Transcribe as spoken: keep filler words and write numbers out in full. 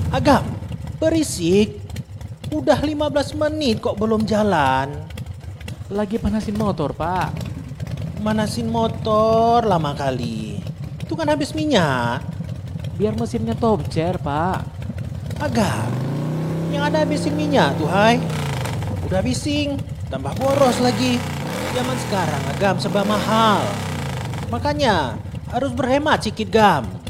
Agam, berisik. Udah lima belas menit kok belum jalan. Lagi panasin motor, Pak. Manasin motor lama kali. Itu kan habis minyak. Biar mesinnya top chair, Pak. Agam, yang ada habisin minyak tuh hai. Udah bising, tambah boros lagi. Zaman sekarang Agam serba mahal. Makanya harus berhemat sikit Gam.